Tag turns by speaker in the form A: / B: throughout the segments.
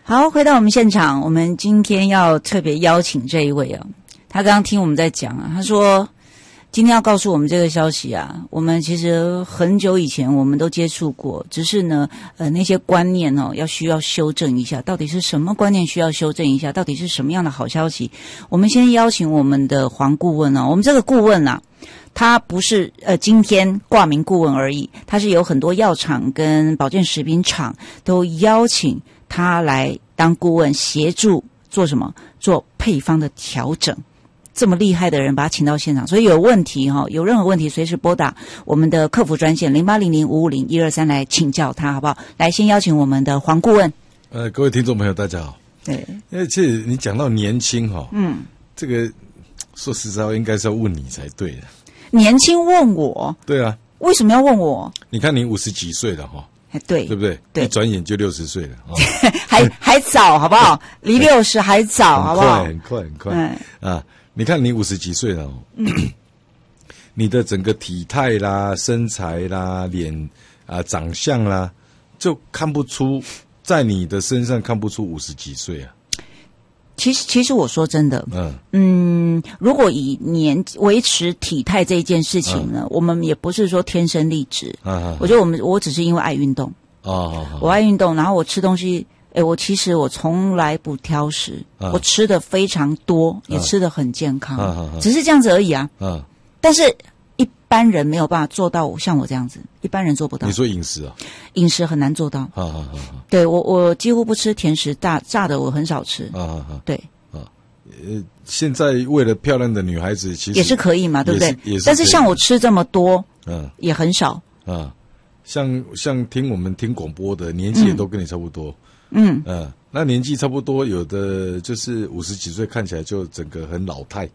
A: 好，回到我们现场，我们今天要特别邀请这一位啊，他刚刚听我们在讲啊，他说今天要告诉我们这个消息啊，我们其实很久以前我们都接触过，只是呢那些观念哦需要修正一下，到底是什么观念需要修正一下，到底是什么样的好消息。我们先邀请我们的黄顾问哦，我们这个顾问啊，他不是今天挂名顾问而已，他是有很多药厂跟保健食品厂都邀请他来当顾问，协助做什么？做配方的调整。这么厉害的人把他请到现场，所以有问题有任何问题随时拨打我们的客服专线0800550123来请教他，好不好？来，先邀请我们的黄顾问。
B: 各位听众朋友大家好。
A: 对，
B: 因为其实你讲到年轻这个说实在话应该是要问你才对的。
A: 年轻问我？对啊。为什么要问我？
B: 你看你50几岁了
A: 对
B: 不对？对，一转眼就60岁了
A: 还早，好不好？离60还早，好不好？
B: 很快你看你50几岁了你的整个体态啦、身材啦、脸长相啦，就看不出，在你的身上看不出50几岁啊。
A: 其实我说真的，如果以维持体态这一件事情呢，我们也不是说天生丽质。我觉得我只是因为爱运动。我爱运动，然后我吃东西，我从来不挑食，我吃的非常多，也吃的很健康，只是这样子而已啊。但是一般人没有办法做到像我这样子，一般人做不到。
B: 你说饮食啊？
A: 饮食很难做到。对，我几乎不吃甜食，炸的我很少吃。对。
B: 现在为了漂亮的女孩子，其实
A: 也是可以嘛，对不对？但是像我吃这么多，也很少。
B: 像我们听广播的年纪也都跟你差不多。那年纪差不多，有的就是50几岁，看起来就整个很老态。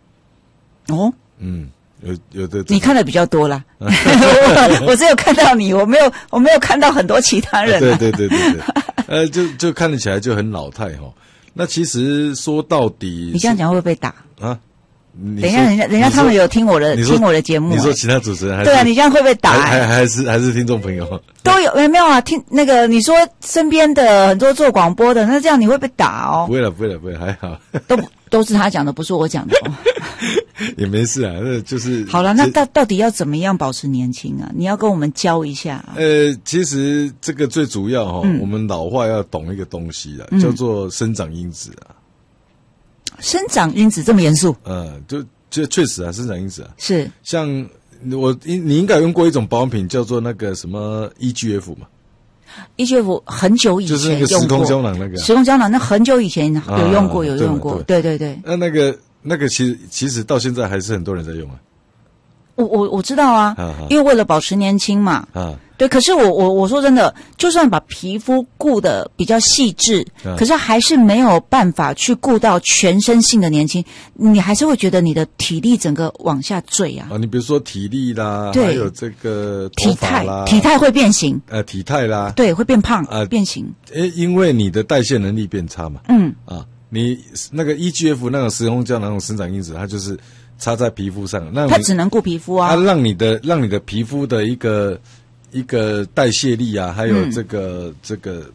B: 有的
A: 你看的比较多啦。我只有看到你，我没有看到很多其他人。
B: 对，就看得起来就很老态那其实说到底，
A: 你这样讲会不会被打
B: 啊？
A: 等一下，人家他们有听我的节目。
B: 你说其他主持人还是？
A: 对啊，你这样会不会打？
B: 还是听众朋友
A: 都有没有啊？听那个你说身边的很多做广播的，那这样你会被打哦？
B: 不会了，还好。
A: 都是他讲的，不是我讲的
B: 也没事啊，那就是
A: 好了。那到底要怎么样保持年轻啊？你要跟我们教一下。
B: 其实这个最主要我们老话要懂一个东西啦，叫做生长因子啊。
A: 生长因子这么严肃？
B: 就确实啊，生长因子啊，
A: 是
B: 像你应该有用过一种保养品，叫做那个什么 EGF 嘛。
A: EGF 很久以前
B: 就是那个时空胶囊那个
A: 时空胶囊，那很久以前有用过，对。
B: 那个其实到现在还是很多人在用啊。
A: 我知道啊，因为为了保持年轻嘛。对，可是我说真的，就算把皮肤顾得比较细致，可是还是没有办法去顾到全身性的年轻，你还是会觉得你的体力整个往下坠啊。
B: 你比如说体力啦，还有这个头发啦，
A: 体态会变形。
B: 体态啦，
A: 对，会变胖变形。
B: 因为你的代谢能力变差嘛。你那个 EGF 那种时空胶囊那种生长因子，它就是插在皮肤上，
A: 它只能顾皮肤啊。
B: 它让你的皮肤的一个代谢力啊，还有这个